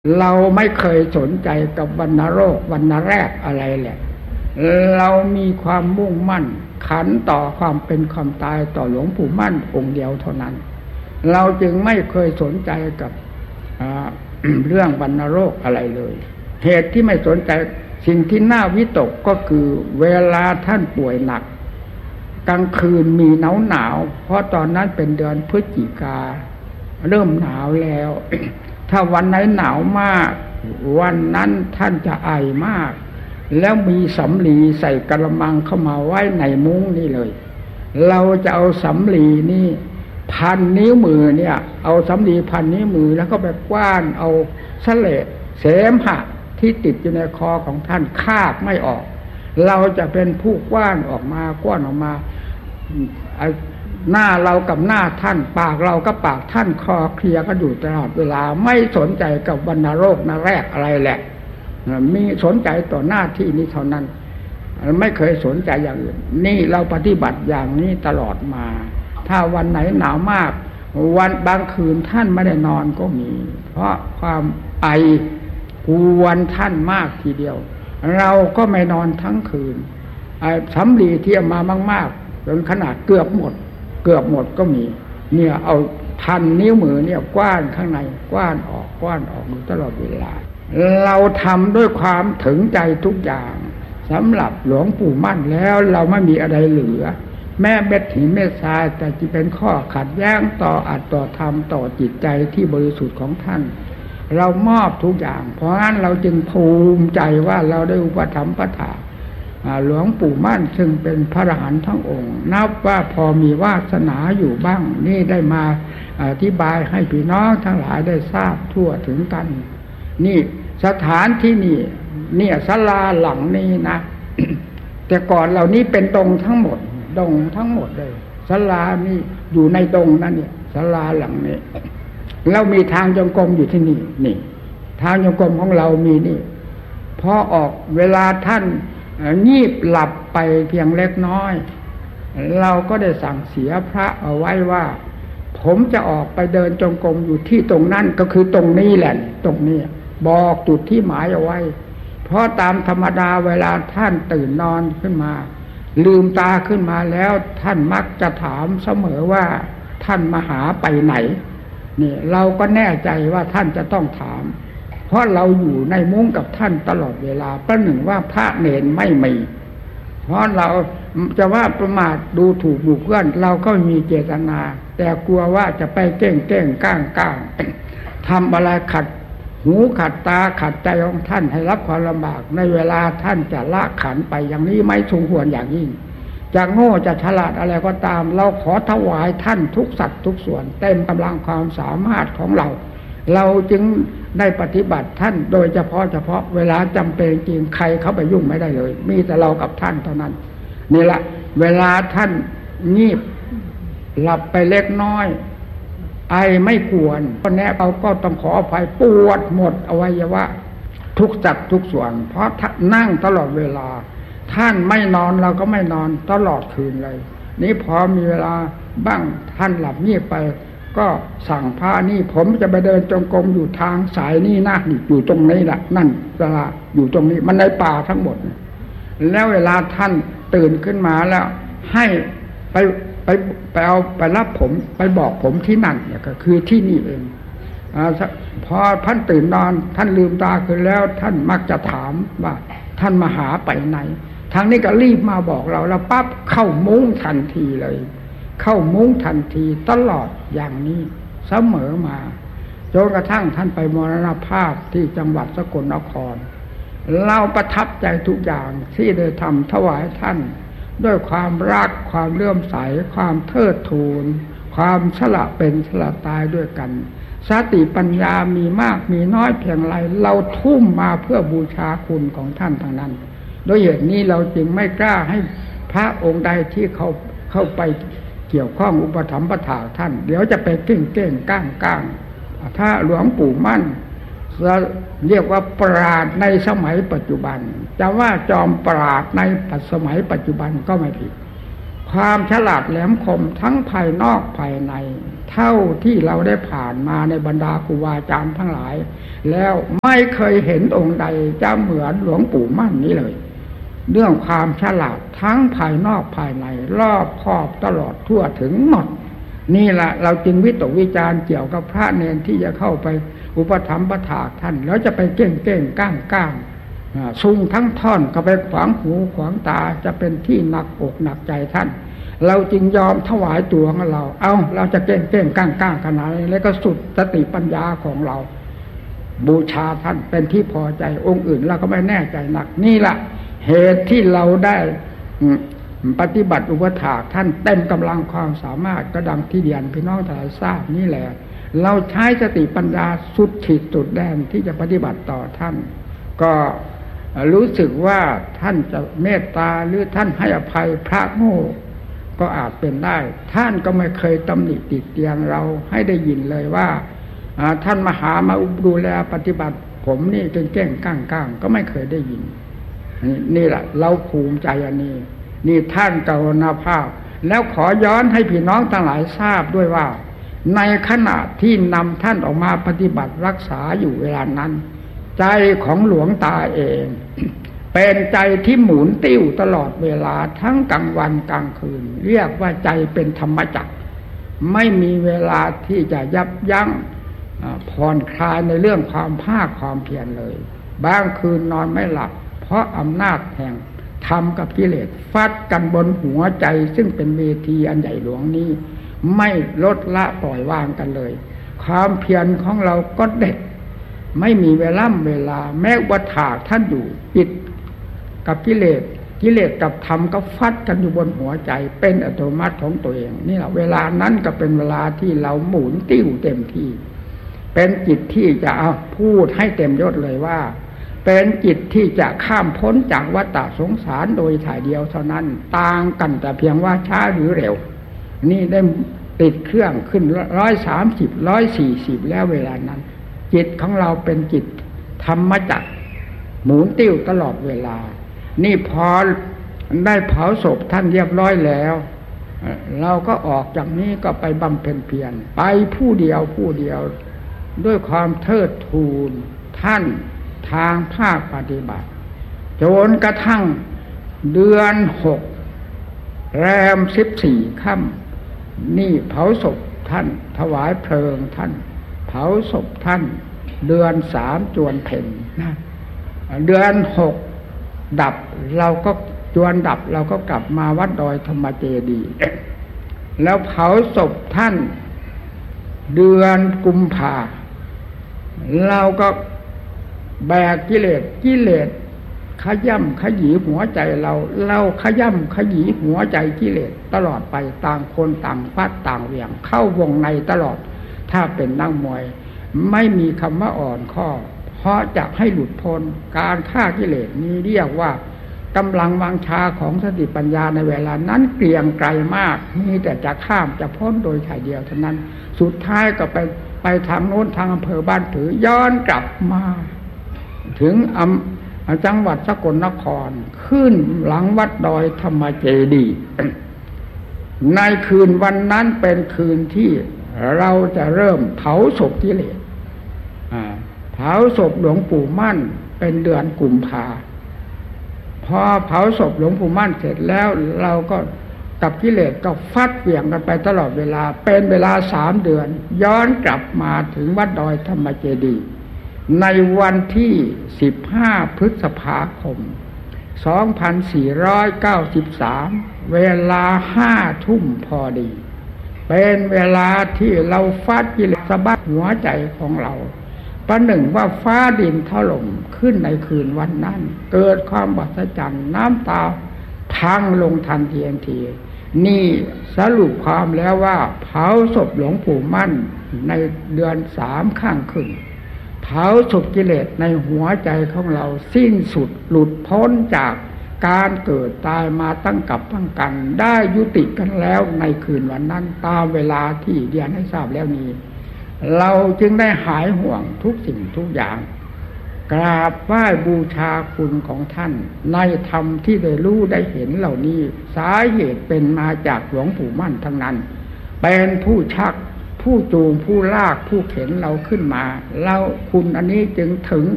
เราไม่เคยสนใจกับวัณโรควัณแรกอะไรแหละเรามีความมุ่งมั่นขันต่อความเป็นความตายต่อหลวงปู่มั่นองค์เดียวเท่านั้นเราจึงไม่เคยสนใจกับเรื่องวัณโรคอะไรเลยเหตุที่ไม่สนใจสิ่งที่น่าวิตกก็คือเวลาท่านป่วยหนักกลางคืนมีหนาวเพราะตอนนั้นเป็นเดือนพฤศจิกาเริ่มหนาวแล้ว ถ้าวันไหนหนาวมากวันนั้นท่านจะไอมากแล้วมีสำลีใส่กระมังเข้ามาไว้ในมุ้งนี่เลยเราจะเอาสำลีนี่พันนิ้วมือเนี่ยเอาสำลีพันนิ้วมือแล้วก็ไปกว้านเอาเสลดเสมหะที่ติดอยู่ในคอของท่านคาบไม่ออกเราจะเป็นผู้กว้านออกมากว้านออกมาหน้าเรากับหน้าท่านปากเรากับปากท่านคอเคลียร์กันอยู่ตลอดเวลาไม่สนใจกับวัณโรคนั่นแรกอะไรแหละมีสนใจต่อหน้าที่นี้เท่านั้นไม่เคยสนใจอย่างอื่นนี่เราปฏิบัติอย่างนี้ตลอดมาถ้าวันไหนหนาวมากวันบางคืนท่านไม่ได้นอนก็มีเพราะความไอกวนท่านมากทีเดียวเราก็ไม่นอนทั้งคืนสำลีที่เอามามากๆจนขนาดเกือบหมดก็มีเนี่ยเอาพันนิ้วมือเนี่ยกว้านข้างในกว้านออกอยู่ตลอดเวลาเราทำด้วยความถึงใจทุกอย่างสำหรับหลวงปู่มั่นแล้วเราไม่มีอะไรเหลือแม้เม็ดหินเม็ดทรายแต่จะเป็นข้อขัดแย้งต่ออัตต่อธรรมต่อจิตใจที่บริสุทธิ์ของท่านเรามอบทุกอย่างเพราะงั้นเราจึงภูมิใจว่าเราได้อุปถัมภ์ถาหลวงปู่มั่นซึ่งเป็นพระอรหันต์ทั้งองค์นับว่าพอมีวาสนาอยู่บ้างนี่ได้มาอธิบายให้พี่น้องทั้งหลายได้ทราบทั่วถึงกันนี่สถานที่นี่เนี่ยศาลาหลังนี้นะ แต่ก่อนเหล่านี้เป็นดงทั้งหมดเลยศาลานี่อยู่ในดงนั่นเนี่ยศาลาหลังนี้แล้วมีทางจงกรมอยู่ที่นี่ทางจงกรมของเรามีนี่พอออกเวลาท่านงีบหลับไปเพียงเล็กน้อยเราก็ได้สั่งเสียพระเอาไว้ว่าผมจะออกไปเดินจงกรมอยู่ที่ตรงนั้นก็คือตรงนี้แหละตรงนี้บอกจุดที่หมายเอาไว้เพราะตามธรรมดาเวลาท่านตื่นนอนขึ้นมาลืมตาขึ้นมาแล้วท่านมักจะถามเสมอว่าท่านมาหาไปไหนนี่เราก็แน่ใจว่าท่านจะต้องถามเพราะเราอยู่ในมุ้งกับท่านตลอดเวลาประหนึ่งว่าพระเนรไม่มีเพราะเราจะว่าประมาทดูถูกบุคคลเราก็มีเจตนาแต่กลัวว่าจะไปเก้งก้างทำอะไรขัดหูขัดตาขัดใจของท่านให้รับความลำบากในเวลาท่านจะละขันไปอย่างนี้ไม่สมควรอย่างยิ่งจะโง่จะฉลาดอะไรก็ตามเราขอถวายท่านทุกสัดทุกส่วนเต็มกำลังความสามารถของเราจึงได้ปฏิบัติท่านโดยเฉพาะเวลาจำเป็นจริงใครเข้าไปยุ่งไม่ได้เลยมีแต่เรากับท่านเท่านั้นนี่แหละเวลาท่านงีบหลับไปเล็กน้อยไอไม่ควรเพราะแน่เราก็ต้องขออภัยปวดหมดอวัยวะทุกจัดทุกส่วนเพราะนั่งตลอดเวลาท่านไม่นอนเราก็ไม่นอนตลอดคืนเลยนี้พอมีเวลาบ้างท่านหลับงีบไปก็สั่งพระนี่ผมจะไปเดินจงกรมอยู่ทางสายนี่นะอยู่ตรงนี้แหละนั่นศาลาอยู่ตรงนี้มันในป่าทั้งหมดแล้วเวลาท่านตื่นขึ้นมาแล้วให้ไปเอาไปรับผมไปบอกผมที่นั่นเนี่ยก็คือที่นี่เองพอท่านตื่นนอนท่านลืมตาขึ้นแล้วท่านมักจะถามว่าท่านมาหาไปไหนทางนี้ก็รีบมาบอกเราแล้วปั๊บเข้ามุ้งทันทีเลยเข้ามุ้งทันทีตลอดอย่างนี้เสมอมาจนกระทั่งท่านไปมรณภาพที่จังหวัดสกลนครเราประทับใจทุกอย่างที่ได้ทำถวายท่านด้วยความรักความเลื่อมใสความเทิดทูนความสละเป็นสละตายด้วยกันสติปัญญามีมากมีน้อยเพียงไรเราทุ่มมาเพื่อบูชาคุณของท่านทั้งนั้นโดยเหตุนี้เราจึงไม่กล้าให้พระองค์ใดที่เข้าไปเกี่ยวข้องอุปถัมภ์ถาท่านเดี๋ยวจะไปเก้งก้างถ้าหลวงปู่มั่นเรียกว่าปราชญ์ในสมัยปัจจุบันจะว่าจอมปราชญ์ในสมัยปัจจุบันก็ไม่ผิดความฉลาดแหลมคมทั้งภายนอกภายในเท่าที่เราได้ผ่านมาในบรรดาครูบาอาจารย์ทั้งหลายแล้วไม่เคยเห็นองค์ใดจะเหมือนหลวงปู่มั่นนี้เลยเรื่องความฉลาดทั้งภายนอกภายในรอบคอบตลอดทั่วถึงหมดนี่แหละเราจึงวิตกวิจารณ์เกี่ยวกับพระเนรที่จะเข้าไปอุปถัมภ์ถากท่านแล้วจะไปเก้งก้างซุงทั้งท่อนก็ไปขวางหูขวางตาจะเป็นที่หนักอกหนักใจท่านเราจึงยอมถวายตัวของเราจะเก้งก้างขนาดนี้แล้วก็สุดสติปัญญาของเราบูชาท่านเป็นที่พอใจองค์อื่นเราก็ไม่แน่ใจหนักนี่แหละเหตุที่เราได้ปฏิบัติอุปถากท่านเต็มกำลังความสามารถก็ดังที่เรียนพี่น้องทั้งหลายทราบนี่แหละเราใช้สติปัญญาสุดขีดสุดแดนที่จะปฏิบัติต่อท่านก็รู้สึกว่าท่านจะเมตตาหรือท่านให้อภัยพระโง่ก็อาจเป็นได้ท่านก็ไม่เคยตำหนิติเตียงเราให้ได้ยินเลยว่าท่านมาดูแลปฏิบัติผมนี่เก้งก้างก็ไม่เคยได้ยินนี่แหละเราภูมิใจอันนี้นี่ท่านกรุณาภาพแล้วขอย้อนให้พี่น้องทั้งหลายทราบด้วยว่าในขณะที่นำท่านออกมาปฏิบัติรักษาอยู่เวลานั้นใจของหลวงตาเองเป็นใจที่หมุนติ้วตลอดเวลาทั้งกลางวันกลางคืนเรียกว่าใจเป็นธรรมจักรไม่มีเวลาที่จะยับยั้งผ่อนคลายในเรื่องความภาคความเพียรเลยบางคืนนอนไม่หลับเพราะอำนาจแห่งธรรมกับกิเลสฟัดกันบนหัวใจซึ่งเป็นเวทีอันใหญ่หลวงนี้ไม่ลดละปล่อยวางกันเลยความเพียรของเราก็เด็ดไม่มีเวลาแม้ว่าถากท่านอยู่ปิดกับกิเลสกับธรรมก็ฟัดกันอยู่บนหัวใจเป็นอัตโนมัติของตัวเองนี่แหละเวลานั้นก็เป็นเวลาที่เราหมุนติ้วเต็มที่เป็นจิตที่จะพูดให้เต็มยศเลยว่าเป็นจิตที่จะข้ามพ้นจากวัฏสงสารโดยถ่ายเดียวเท่านั้นต่างกันแต่เพียงว่าช้าหรือเร็วนี่ได้ติดเครื่องขึ้น130 140แล้วเวลานั้นจิตของเราเป็นจิตธรรมจักรหมุนติ้วตลอดเวลานี่พอได้เผาศพท่านเรียบร้อยแล้วเราก็ออกจากนี้ก็ไปบำเพ็ญเพียรไปผู้เดียวด้วยความเทิดทูนท่านทางภาคปฏิบัติจนกระทั่งเดือน6แรม14ค่ำนี่เผาศพท่านถวายเพลิงท่านเผาศพท่านเดือน3จวนเพ็ญนะเดือน6ดับเราก็จวนดับเราก็กลับมาวัดดอยธรรมเจดีย์แล้วเผาศพท่านเดือนกุมภาเราก็แบกกิเลสขย่ำขยี้หัวใจเราขย่ำขยี้หัวใจกิเลสตลอดไปต่างคนต่างฟาดต่างเหวี่ยงเข้าวงในตลอดถ้าเป็นนักมวยไม่มีคำว่าอ่อนข้อเพราะจะให้หลุดพ้นการฆ่ากิเลสนี้เรียกว่ากำลังวังชาของสติปัญญาในเวลานั้นเกรียงไกรมากมีแต่จะข้ามจะพ้นโดยถ่ายเดียวเท่านั้นสุดท้ายก็ไปทางโน้นทางอำเภอบ้านผือย้อนกลับมาถึงจังหวัดสกลนครขึ้นหลังวัดดอยธรรมเจดีย์ในคืนวันนั้นเป็นคืนที่เราจะเริ่มเผาศพกิเลสเผาศพหลวงปู่มั่นเป็นเดือนกุมภาพอเผาศพหลวงปู่มั่นเสร็จแล้วเราก็กับกิเลสก็ฟัดเหวี่ยงกันไปตลอดเวลาเป็นเวลา3 เดือนย้อนกลับมาถึงวัดดอยธรรมเจดีย์ในวันที่15พฤษภาคม2493เวลา5 ทุ่มพอดีเป็นเวลาที่เราฟัดกิเลสสะบัดหัวใจของเราประหนึ่งว่าฟ้าดินถล่มขึ้นในคืนวันนั้นเกิดความมหัศจรรย์น้ำตาพังลงทันทีนี่สรุปความแล้วว่าเผาศพหลวงปู่มั่นในเดือน3ข้างขึ้นเผาศพกิเลสในหัวใจของเราสิ้นสุดหลุดพ้นจากการเกิดตายมาตั้งกับตั้งกันได้ยุติกันแล้วในคืนวันนั้นตามเวลาที่เรียนให้ทราบแล้วนี้เราจึงได้หายห่วงทุกสิ่งทุกอย่างกราบไหว้บูชาคุณของท่านในธรรมที่ได้รู้ได้เห็นเหล่านี้สาเหตุเป็นมาจากหลวงปู่มั่นทั้งนั้นเป็นผู้ชักผู้จูงผู้ลากผู้เข็นเราขึ้นมาเราคุณอันนี้จึงถึง